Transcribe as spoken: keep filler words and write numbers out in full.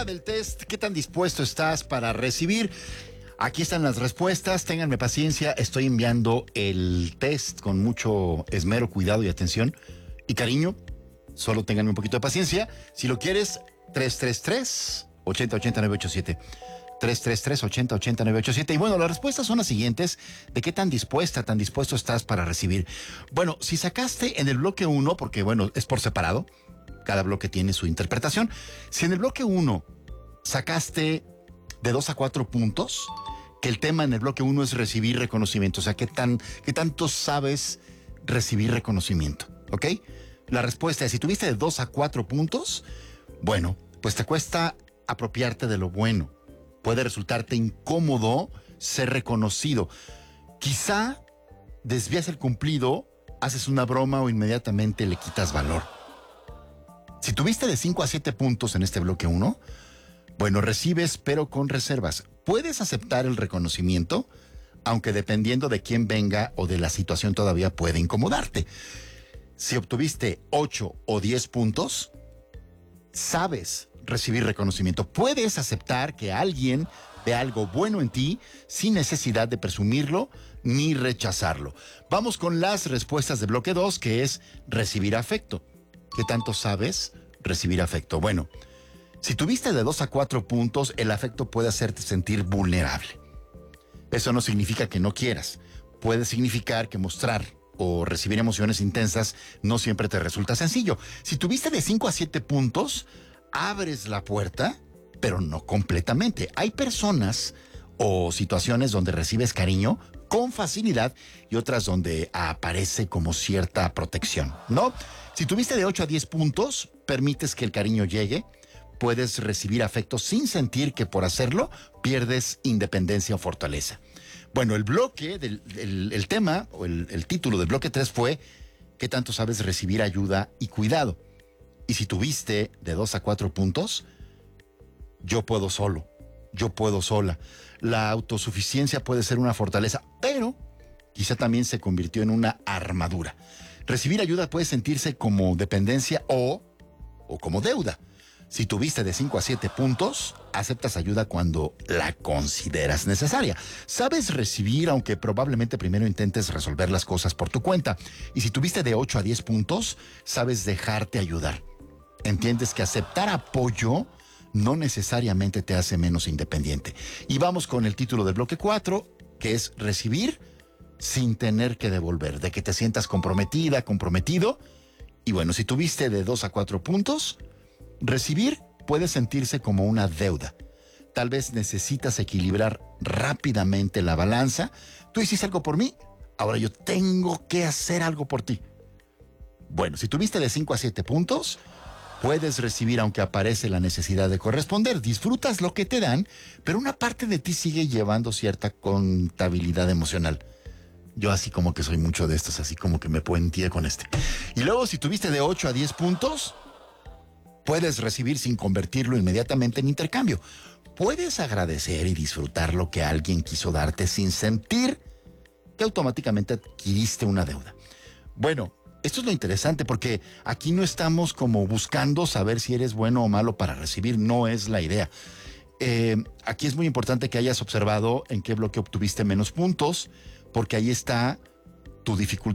hora del test. ¿Qué tan dispuesto estás para recibir? Aquí están las respuestas. Ténganme paciencia. Estoy enviando el test con mucho esmero, cuidado y atención y cariño. Solo ténganme un poquito de paciencia. Si lo quieres, tres tres tres, ocho cero ocho cero, nueve ocho siete. tres tres tres, ocho cero ocho cero, nueve ocho siete. Y bueno, las respuestas son las siguientes. ¿De qué tan dispuesta, tan dispuesto estás para recibir? Bueno, si sacaste en el bloque uno, porque bueno, es por separado, cada bloque tiene su interpretación. Si en el bloque uno sacaste de dos a cuatro puntos, que el tema en el bloque uno es recibir reconocimiento, o sea, ¿qué tan, qué tanto sabes recibir reconocimiento? ¿Ok? La respuesta es, si tuviste de dos a cuatro puntos, bueno, pues te cuesta apropiarte de lo bueno. Puede resultarte incómodo ser reconocido. Quizá desvías el cumplido, haces una broma o inmediatamente le quitas valor. Si tuviste de cinco a siete puntos en este bloque uno, bueno, recibes pero con reservas. Puedes aceptar el reconocimiento, aunque dependiendo de quién venga o de la situación todavía puede incomodarte. Si obtuviste ocho o diez puntos, sabes recibir reconocimiento. Puedes aceptar que alguien ve algo bueno en ti sin necesidad de presumirlo ni rechazarlo. Vamos con las respuestas de bloque dos, que es recibir afecto. ¿Qué tanto sabes recibir afecto? Bueno, si tuviste de dos a cuatro puntos, el afecto puede hacerte sentir vulnerable. Eso no significa que no quieras. Puede significar que mostrar o recibir emociones intensas no siempre te resulta sencillo. Si tuviste de cinco a siete puntos, abres la puerta, pero no completamente. Hay personas o situaciones donde recibes cariño con facilidad y otras donde aparece como cierta protección, ¿no? Si tuviste de ocho a diez puntos, permites que el cariño llegue, puedes recibir afecto sin sentir que por hacerlo pierdes independencia o fortaleza. Bueno, el bloque, del, el, el tema o el, el título del bloque tres fue ¿qué tanto sabes recibir ayuda y cuidado? Y si tuviste de dos a cuatro puntos, yo puedo solo, yo puedo sola. La autosuficiencia puede ser una fortaleza, pero quizá también se convirtió en una armadura. Recibir ayuda puede sentirse como dependencia o, o como deuda. Si tuviste de cinco a siete puntos, aceptas ayuda cuando la consideras necesaria. Sabes recibir, aunque probablemente primero intentes resolver las cosas por tu cuenta. Y si tuviste de ocho a diez puntos, sabes dejarte ayudar. Entiendes que aceptar apoyo no necesariamente te hace menos independiente. Y vamos con el título del bloque cuatro, que es recibir sin tener que devolver, de que te sientas comprometida, comprometido. Y bueno, si tuviste de dos a cuatro puntos, recibir puede sentirse como una deuda. Tal vez necesitas equilibrar rápidamente la balanza. Tú hiciste algo por mí, ahora yo tengo que hacer algo por ti. Bueno, si tuviste de cinco a siete puntos, puedes recibir aunque aparece la necesidad de corresponder. Disfrutas lo que te dan, pero una parte de ti sigue llevando cierta contabilidad emocional. Yo así como que soy mucho de estos, así como que me puentía con este. Y luego si tuviste de ocho a diez puntos, puedes recibir sin convertirlo inmediatamente en intercambio. Puedes agradecer y disfrutar lo que alguien quiso darte sin sentir que automáticamente adquiriste una deuda. Bueno, esto es lo interesante porque aquí no estamos como buscando saber si eres bueno o malo para recibir, no es la idea. Eh, aquí es muy importante que hayas observado en qué bloque obtuviste menos puntos, porque ahí está tu dificultad